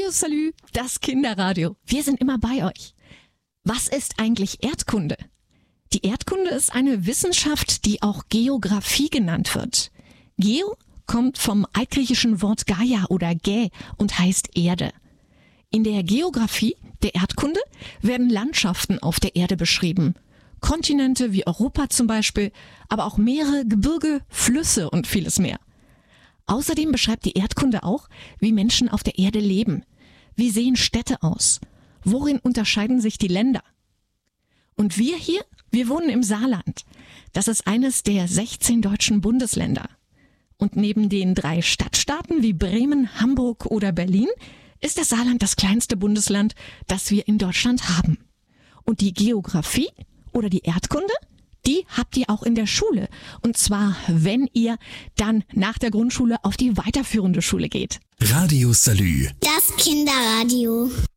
Radio Salü, das Kinderradio. Wir sind immer bei euch. Was ist eigentlich Erdkunde? Die Erdkunde ist eine Wissenschaft, die auch Geographie genannt wird. Geo kommt vom altgriechischen Wort Gaia oder Gä und heißt Erde. In der Geographie, der Erdkunde, werden Landschaften auf der Erde beschrieben. Kontinente wie Europa zum Beispiel, aber auch Meere, Gebirge, Flüsse und vieles mehr. Außerdem beschreibt die Erdkunde auch, wie Menschen auf der Erde leben. Wie sehen Städte aus? Worin unterscheiden sich die Länder? Und wir hier, wir wohnen im Saarland. Das ist eines der 16 deutschen Bundesländer. Und neben den 3 Stadtstaaten wie Bremen, Hamburg oder Berlin ist das Saarland das kleinste Bundesland, das wir in Deutschland haben. Und die Geografie oder die Erdkunde, die habt ihr auch in der Schule. Und zwar, wenn ihr dann nach der Grundschule auf die weiterführende Schule geht. Radio Salü. Das Kinderradio.